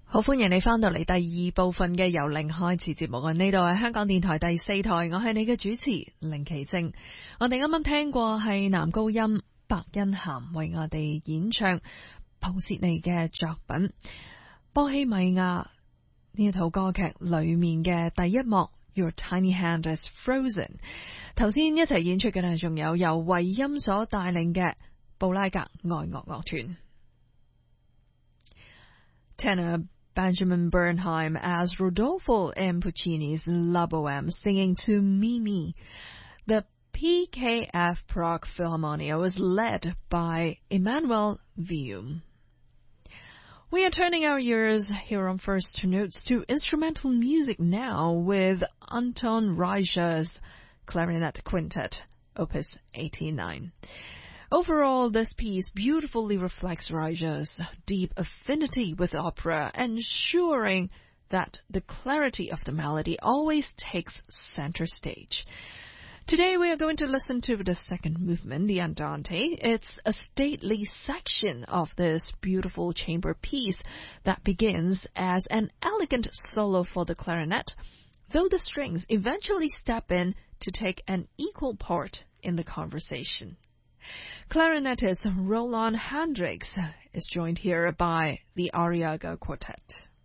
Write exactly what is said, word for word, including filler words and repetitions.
好歡迎你返到嚟第二部分嘅由零開始節目啊！呢度係香港電台第四台，我係你嘅主持凌奇正。我哋啱啱聽過係男高音白欣涵為我哋演唱普契尼嘅作品《波希米亞》呢一套歌劇裏面嘅第一幕 Your Tiny Hand is Frozen。頭先一齊演出嘅呢，仲有由維音所帶領嘅布拉格愛樂樂團。Tenor Benjamin Bernheim as Rodolfo in Puccini's La Boheme singing to Mimi. The P K F Prague Philharmonia was led by Emmanuel Vium. We are turning our ears here on First Notes to instrumental music now with Anton Reicher's Clarinet Quintet, Opus eighty-nine. Overall, this piece beautifully reflects Reicher's deep affinity with opera, ensuring that the clarity of the melody always takes center stage. Today we are going to listen to the second movement, the Andante. It's a stately section of this beautiful chamber piece that begins as an elegant solo for the clarinet, though the strings eventually step in to take an equal part in the conversation. Clarinetist Roland Hendricks is joined here by the Arriaga Quartet.